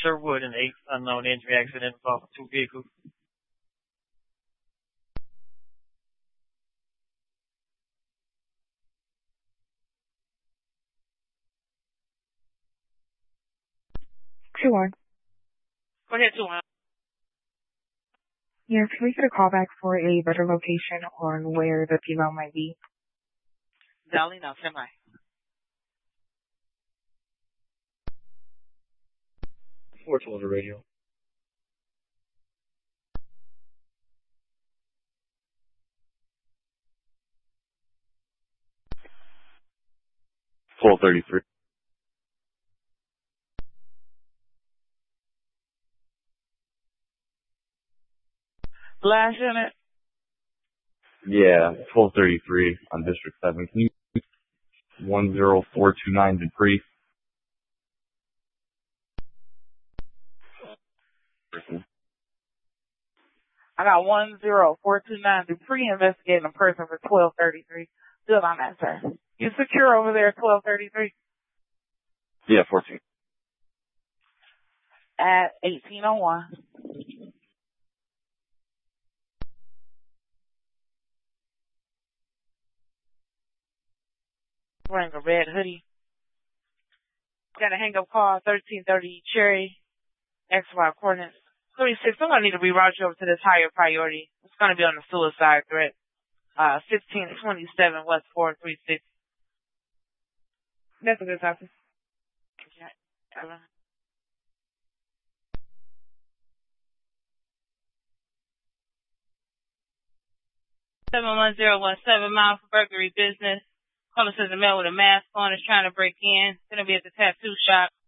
Sherwood, an 8th unknown injury accident involving 2 vehicles. Two one. Go ahead, 2-1. Yes, can we get a call back for a better location on where the female might be? Dolly, now, semi. What's on the radio? Full 33. Last unit. Yeah, 1233 on District 7. Can you 10429 Dupree? I got 10429 Dupree investigating a person for 1233. Still on that, sir. You secure over there at 1233? Yeah, 14. At 1801. Wearing a red hoodie. Got a hang-up call, 1330 Cherry, XY coordinates. 36, I'm going to need to reroute you over to this higher priority. It's going to be on the suicide threat. 1527 West 436. That's a good topic. Okay. 71017 mile for burglary business. Caller says a male with a mask on is trying to break in. Gonna be at the tattoo shop.